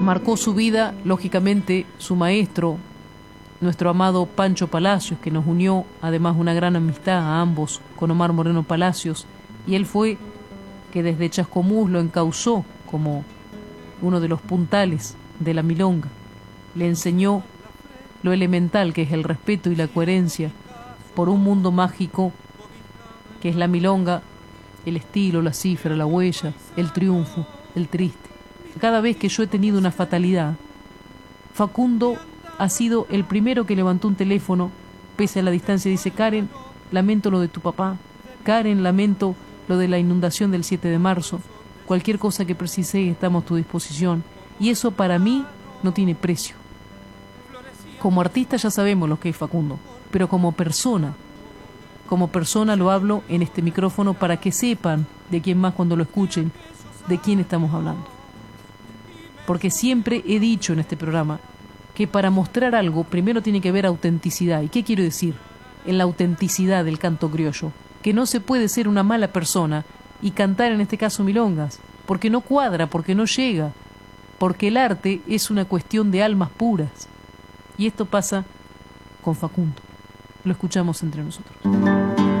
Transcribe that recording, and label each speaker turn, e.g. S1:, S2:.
S1: marcó su vida, lógicamente, su maestro, nuestro amado Pancho Palacios, que nos unió además una gran amistad a ambos con Omar Moreno Palacios, y él fue que desde Chascomús lo encauzó como uno de los puntales de la milonga. Le enseñó lo elemental que es el respeto y la coherencia por un mundo mágico que es la milonga, el estilo, la cifra, la huella, el triunfo, el triste. Cada vez que yo he tenido una fatalidad, Facundo ha sido el primero que levantó un teléfono, pese a la distancia, y dice: Karen, lamento lo de tu papá. Karen, lamento lo de la inundación del 7 de marzo. Cualquier cosa que precise, estamos a tu disposición. Y eso para mí no tiene precio. Como artista ya sabemos lo que es Facundo, pero como persona lo hablo en este micrófono para que sepan, de quién más cuando lo escuchen, de quién estamos hablando. Porque siempre he dicho en este programa que para mostrar algo primero tiene que haber autenticidad. ¿Y qué quiero decir? En la autenticidad del canto criollo, que no se puede ser una mala persona y cantar en este caso milongas, porque no cuadra, porque no llega, porque el arte es una cuestión de almas puras. Y esto pasa con Facundo. Lo escuchamos entre nosotros.